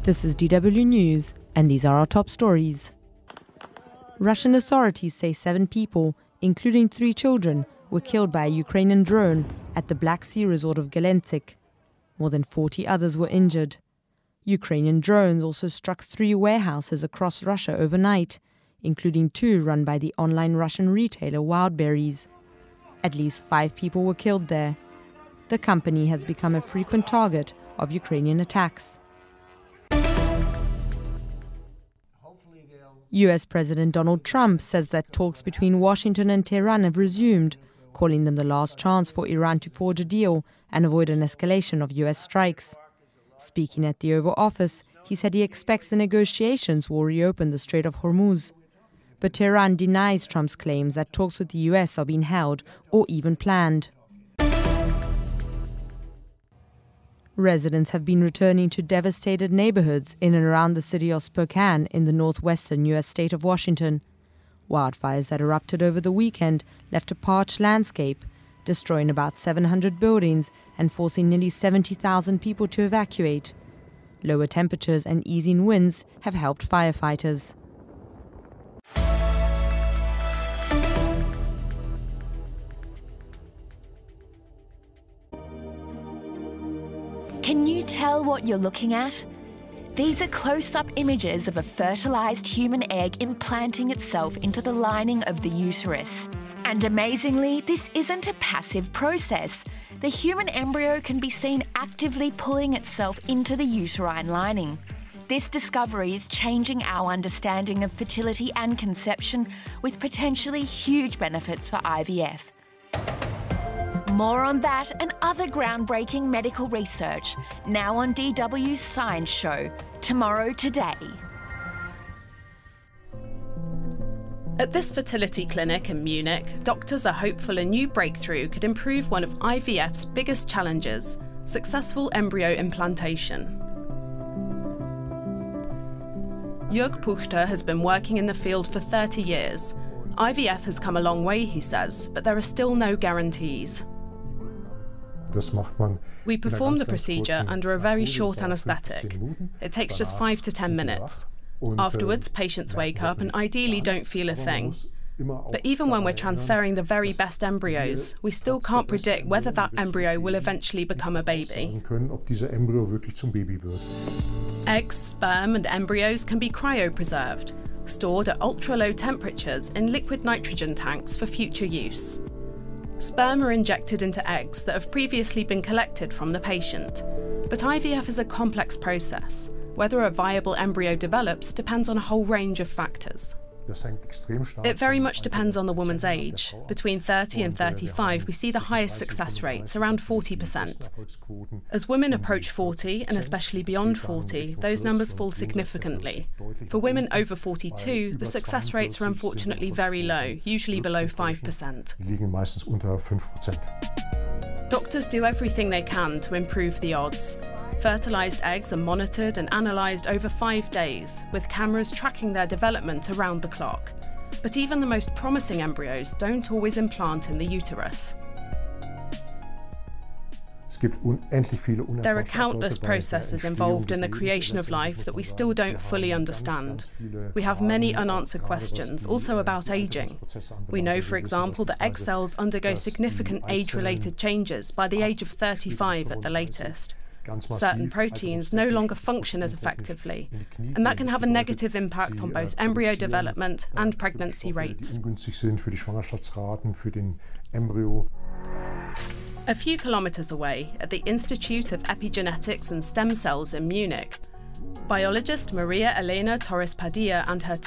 This is DW News, and these are our top stories. Russian authorities say 7 people, including 3 children, were killed by a Ukrainian drone at the Black Sea resort of Gelendzhik. More than 40 others were injured. Ukrainian drones also struck 3 warehouses across Russia overnight, including 2 run by the online Russian retailer Wildberries. At least 5 people were killed there. The company has become a frequent target of Ukrainian attacks. US President Donald Trump says that talks between Washington and Tehran have resumed, calling them the last chance for Iran to forge a deal and avoid an escalation of US strikes. Speaking at the Oval Office, he said he expects the negotiations will reopen the Strait of Hormuz. But Tehran denies Trump's claims that talks with the US are being held or even planned. Residents have been returning to devastated neighborhoods in and around the city of Spokane in the northwestern U.S. state of Washington. Wildfires that erupted over the weekend left a parched landscape, destroying about 700 buildings and forcing nearly 70,000 people to evacuate. Lower temperatures and easing winds have helped firefighters. Can you tell what you're looking at? These are close-up images of a fertilized human egg implanting itself into the lining of the uterus. And amazingly, this isn't a passive process. The human embryo can be seen actively pulling itself into the uterine lining. This discovery is changing our understanding of fertility and conception, with potentially huge benefits for IVF. More on that and other groundbreaking medical research, now on DW's Science Show, Tomorrow Today. At this fertility clinic in Munich, doctors are hopeful a new breakthrough could improve one of IVF's biggest challenges, successful embryo implantation. Jörg Puchter has been working in the field for 30 years. IVF has come a long way, he says, but there are still no guarantees. We perform the procedure under a very short anaesthetic. It takes just 5 to 10 minutes. Afterwards, patients wake up and ideally don't feel a thing. But even when we're transferring the very best embryos, we still can't predict whether that embryo will eventually become a baby. Eggs, sperm and embryos can be cryopreserved, stored at ultra-low temperatures in liquid nitrogen tanks for future use. Sperm are injected into eggs that have previously been collected from the patient. But IVF is a complex process. Whether a viable embryo develops depends on a whole range of factors. It very much depends on the woman's age. Between 30 and 35, we see the highest success rates, around 40%. As women approach 40, and especially beyond 40, those numbers fall significantly. For women over 42, the success rates are unfortunately very low, usually below 5%. Doctors do everything they can to improve the odds. Fertilised eggs are monitored and analysed over 5 days, with cameras tracking their development around the clock. But even the most promising embryos don't always implant in the uterus. There are countless processes involved in the creation of life that we still don't fully understand. We have many unanswered questions, also about ageing. We know, for example, that egg cells undergo significant age-related changes by the age of 35 at the latest. Certain proteins no longer function as effectively, and that can have a negative impact on both embryo development and pregnancy rates. A few kilometres away, at the Institute of Epigenetics and Stem Cells in Munich, biologist Maria Elena Torres Padilla and her